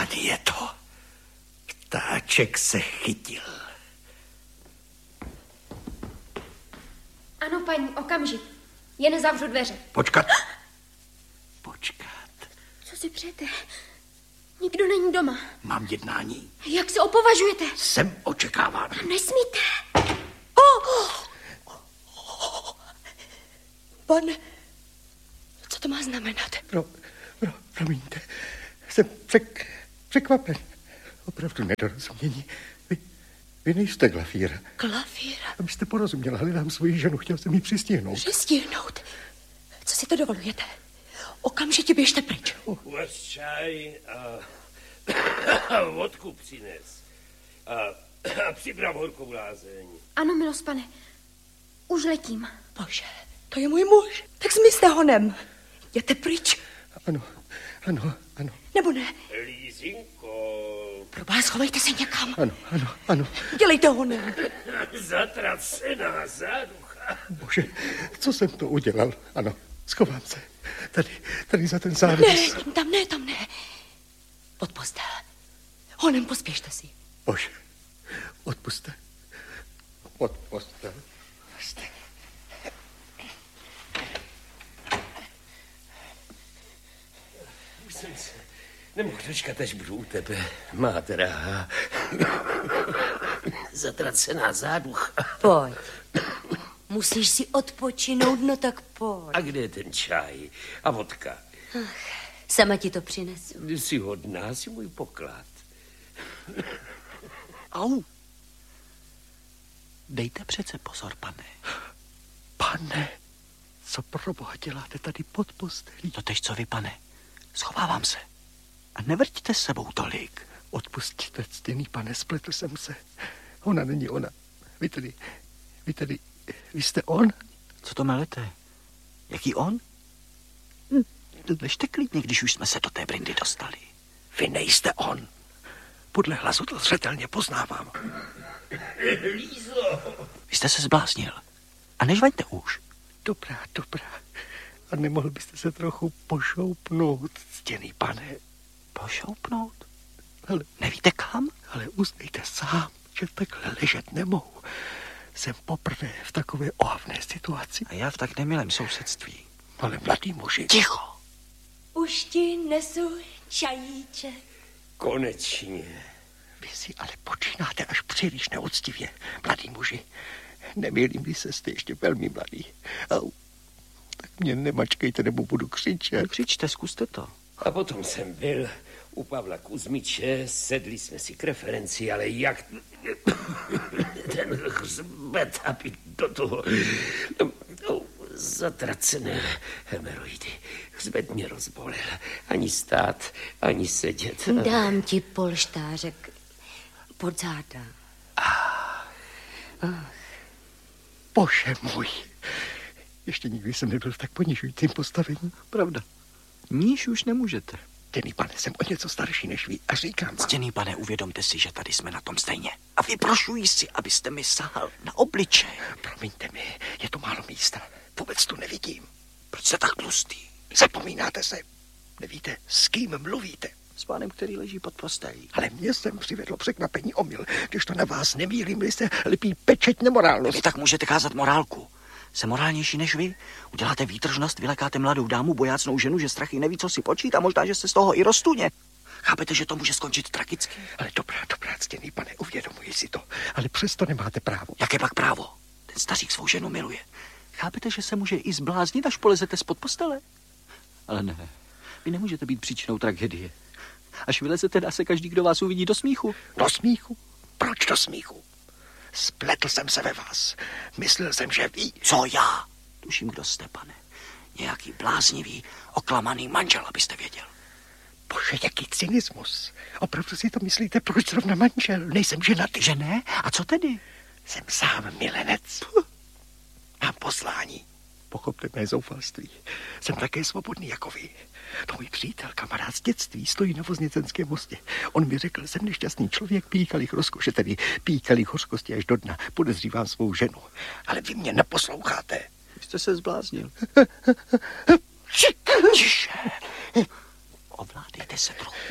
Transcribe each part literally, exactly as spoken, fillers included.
Tady je to. Ptáček se chytil. Ano, paní, okamžik. Jen zavřu dveře. Počkat. Počkat. Co si přejete? Nikdo není doma. Mám jednání. Jak se opovažujete? Jsem očekáván. Nesmíte. Oh, oh. Pane, co to má znamenat? Pro, pro, promiňte, jsem přek, překvapen. Opravdu nedorozumění. Vy, vy nejste Glafíra. Glafíra? Abyste porozuměla, hledám svoji ženu, chtěl jsem jí přistihnout. Přistihnout? Co si to dovolujete? Okamžitě běžte pryč. Uh. Vaš čaj a, a vodku přines. A, a připrav horkou lázeň. Ano, milost pane, už letím. Bože, to je můj muž. Tak zmizte honem. Jděte pryč. Ano, ano, ano. Nebo ne? Lízinko. Probá, schovejte se někam. Ano, ano, ano. Dělejte honem. Zatracená záducha. Bože, co jsem to udělal? Ano, schovám se. Tady, tady za ten závěs. Ne, tam ne, tam ne. Pod postel. Honem pospěšte si. Bože, odpuste. Pod postel. Už jsem se nemohl dočkat, až budu u tebe, má drahá. Zatracená záducha. Pojď. Musíš si odpočinout, no tak pojď. A kde je ten čaj a vodka? Ach, sama ti to přinesu. Jsi hodná, jsi můj poklad. Au. Dejte přece pozor, pane. Pane, co pro boha děláte tady pod postelí? To tež co vy, pane. Schovávám se. A nevrťte s sebou tolik. Odpustíte, ctěný pane, spletl jsem se. Ona není ona. Vy tedy, vy tedy, vy jste on? Co to melete? Jaký on? Hm, ležte klidně, když už jsme se do té brindy dostali. Vy nejste on. Podle hlasu to zřetelně poznávám. Lízo! Vy jste se zbláznil. A nežvaňte už. Dobrá, dobrá. A nemohl byste se trochu pošoupnout, ctěný pane? Pošoupnout? Ale, nevíte kam? Ale uznejte sám, že takhle ležet nemohu. Jsem poprvé v takové ohavné situaci. A já v tak nemilém sousedství. Ale mladý muži... Ticho! Už ti nesu čajíček. Konečně. Vy si ale počínáte až příliš neúctivě, mladý muži. Nemýlím-li se, jste ještě velmi mladý. Au. Tak mě nemačkejte, nebo budu křičet. Nekřičte, zkuste to. A potom jsem byl u Pavla Kuzmiče, sedli jsme si k referenci, ale jak ten hřbet, aby do toho no, zatracené hemeroidy. Hřbet mě rozbolel. Ani stát, ani sedět. Dám ti polštářek pod záda. Ach. Ach. Bože můj. Ještě nikdy jsem nebyl v tak ponižujícím postavení. Pravda. Níž už nemůžete. Ctěný pane, jsem o něco starší než vy a říkám vám. Ctěný pane, uvědomte si, že tady jsme na tom stejně. A vyprošuji si, abyste mi sahal na obličej. Promiňte mi, je to málo místa. Vůbec tu nevidím. Proč jste tak tlustý? Zapomínáte se. Nevíte, s kým mluvíte. S pánem, který leží pod postelí. Ale mě jsem přivedlo překvapení omyl. Když to na vás nemýlím, se lpí pečeť nemorálnosti. Vy tak můžete kázat morálku. Jsem morálnější než vy? Uděláte výtržnost, vylekáte mladou dámu, bojácnou ženu, že strachy neví, co si počít a možná, že se z toho i roztuně. Chápete, že to může skončit tragicky? Ale dobrá, dobrá, ctěný pane, uvědomuji si to. Ale přesto nemáte právo. Jaké pak právo? Ten stařík svou ženu miluje. Chápete, že se může i zbláznit, až polezete spod postele? Ale ne, vy nemůžete být příčinou tragédie. Až vylezete, dá se každý, kdo vás uvidí, do smíchu. Do smíchu? Proč do smíchu? Spletl jsem se ve vás. Myslel jsem, že ví. Co já? Tuším, kdo jste, pane. Nějaký bláznivý, oklamaný manžel, abyste věděl. Bože, jaký cynismus. Opravdu si to myslíte, proč zrovna manžel? Nejsem ženatý. Že ne? A co tedy? Jsem sám milenec. Mám poslání. Pochopte mé zoufalství. Jsem také svobodný jako vy. To můj přítel, kamarád z dětství, stojí na Vozněcenském mostě. On mi řekl, jsem nešťastný člověk, píkalých rozkoše, tedy píkalých hořkosti až do dna. Podezřívám svou ženu. Ale vy mě neposloucháte. Vy jste se zbláznil. Tiše. Ovládejte se trochu.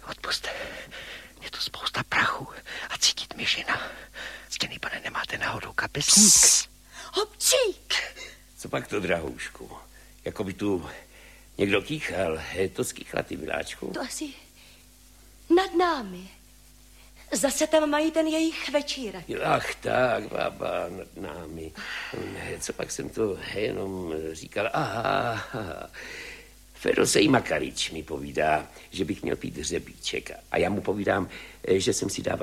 Odpusťte. Je to spousta prachu a cítit měšina. Ctěný pane, nemáte náhodou kapesník? Hopčík! Co pak to, drahoušku? Jako by tu někdo kýchal. To skýchla ty, miláčku? To asi nad námi. Zase tam mají ten jejich večírek. Ach tak, baba, nad námi. Co pak jsem to jenom říkal? Aha, Ferosej Makarič mi povídá, že bych měl pít hřebíček. A já mu povídám, že jsem si dával